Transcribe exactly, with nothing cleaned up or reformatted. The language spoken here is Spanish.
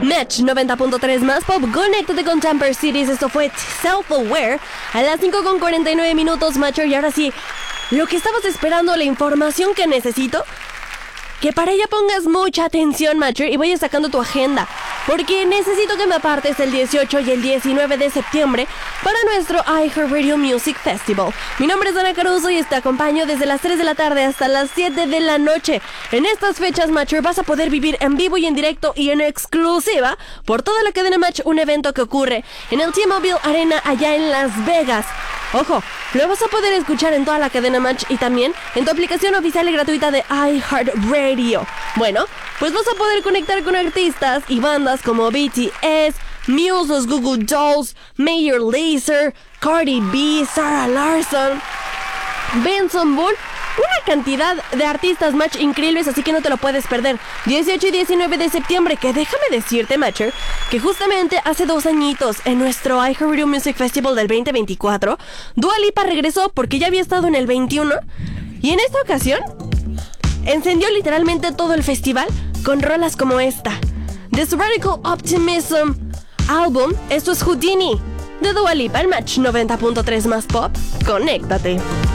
Match noventa punto tres más pop, conéctate con Tamper Cities. Esto fue Self-Aware a las cinco con cuarenta y nueve minutos, Macho. Y ahora sí, lo que estabas esperando, la información que necesito, que para ella pongas mucha atención, Macho, y vayas sacando tu agenda, porque necesito que me apartes el dieciocho y el diecinueve de septiembre para nuestro iHeartRadio Music Festival. Mi nombre es Ana Caruso y te acompaño desde las tres de la tarde hasta las siete de la noche. En estas fechas, Match, vas a poder vivir en vivo y en directo y en exclusiva por toda la cadena Match un evento que ocurre en el T-Mobile Arena allá en Las Vegas. Ojo, lo vas a poder escuchar en toda la cadena Match y también en tu aplicación oficial y gratuita de iHeartRadio. Bueno, pues vas a poder conectar con artistas y bandas como B T S, Muse, los Google Dolls, Major Lazer, Cardi B, Sarah Larson, Benson Boone, una cantidad de artistas, Match, increíbles, así que no te lo puedes perder. dieciocho y diecinueve de septiembre, que déjame decirte, Matcher, que justamente hace dos añitos, en nuestro iHeartRadio Music Festival del veinte veinticuatro, Dua Lipa regresó porque ya había estado en el veintiuno, y en esta ocasión encendió literalmente todo el festival con rolas como esta. This Radical Optimism Album, esto es Houdini, de Dua Lipa, en Match noventa punto tres más pop. Conéctate.